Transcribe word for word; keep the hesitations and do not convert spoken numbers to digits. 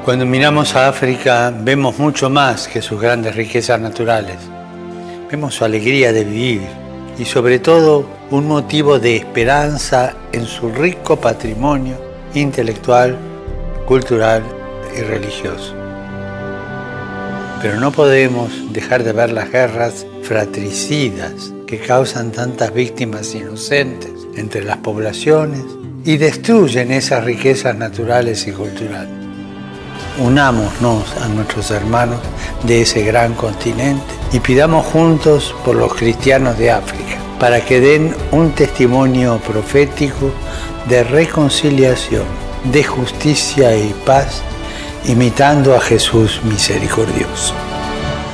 Cuando miramos a África vemos mucho más que sus grandes riquezas naturales. Vemos su alegría de vivir y sobre todo un motivo de esperanza en su rico patrimonio intelectual, cultural y religioso. Pero no podemos dejar de ver las guerras fratricidas que causan tantas víctimas inocentes entre las poblaciones y destruyen esas riquezas naturales y culturales. Unámonos a nuestros hermanos de ese gran continente y pidamos juntos por los cristianos de África, para que den un testimonio profético de reconciliación, de justicia y paz, imitando a Jesús misericordioso.